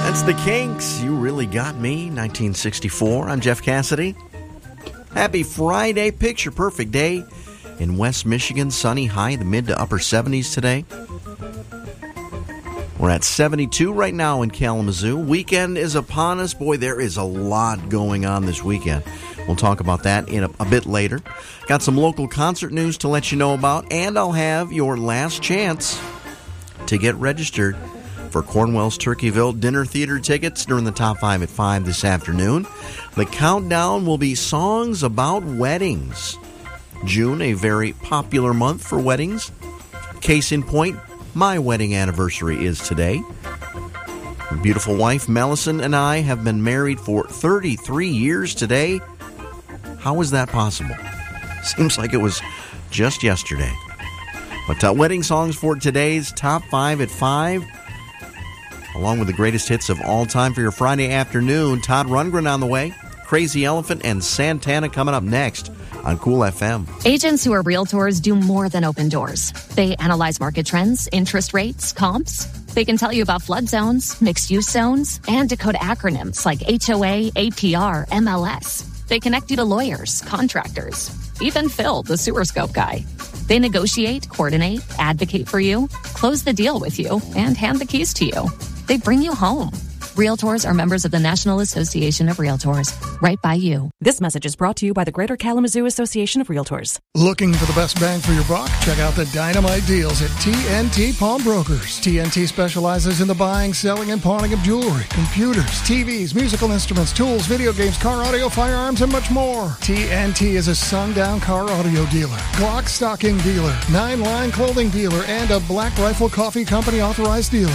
That's the Kinks. You Really Got Me, 1964. I'm Jeff Cassidy. Happy Friday. Picture perfect day in West Michigan. Sunny, high in the mid to upper 70s today. We're at 72 right now in Kalamazoo. Weekend is upon us. Boy, there is a lot going on this weekend. We'll talk about that in a bit later. Got some local concert news to let you know about, and I'll have your last chance to get registered for Cornwell's Turkeyville Dinner Theater tickets during the Top 5 at 5 this afternoon. The countdown will be songs about weddings. June, a very popular month for weddings. Case in point, my wedding anniversary is today. My beautiful wife, Mellison, and I have been married for 33 years today. How is that possible? Seems like it was just yesterday. But wedding songs for today's Top 5 at 5, along with the greatest hits of all time for your Friday afternoon. Todd Rundgren on the way. Crazy Elephant and Santana coming up next on Cool FM. Agents who are realtors do more than open doors. They analyze market trends, interest rates, comps. They can tell you about flood zones, mixed-use zones, and decode acronyms like HOA, APR, MLS. They connect you to lawyers, contractors, even Phil, the sewer scope guy. They negotiate, coordinate, advocate for you, close the deal with you, and hand the keys to you. They bring you home. Realtors are members of the National Association of Realtors, right by you. This message is brought to you by the Greater Kalamazoo Association of Realtors. Looking for the best bang for your buck? Check out the dynamite deals at TNT Pawnbrokers. TNT specializes in the buying, selling, and pawning of jewelry, computers, TVs, musical instruments, tools, video games, car audio, firearms, and much more. TNT is a sundown car audio dealer, Glock stocking dealer, 9-line clothing dealer, and a Black Rifle Coffee Company authorized dealer.